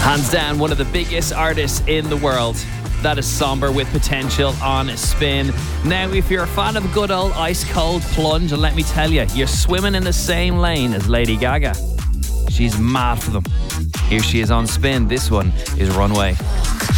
Hands down, one of the biggest artists in the world. That is Somber with Potential on Spin. Now, if you're a fan of a good old ice cold plunge, and let me tell you, you're swimming in the same lane as Lady Gaga. She's mad for them. Here she is on Spin. This one is Runway.